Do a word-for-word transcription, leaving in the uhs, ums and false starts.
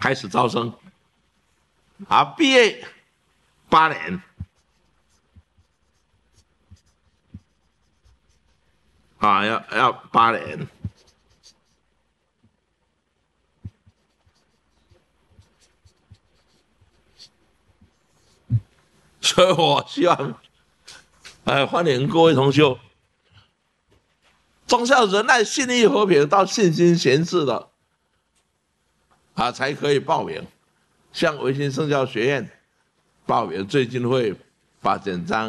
开始招生，啊，毕业八年，啊，要要八年。所以我希望，呃，欢迎各位同修，忠孝仁爱信义和平到信心贤士的，啊，才可以报名。像维新圣教学院报名，最近会把简章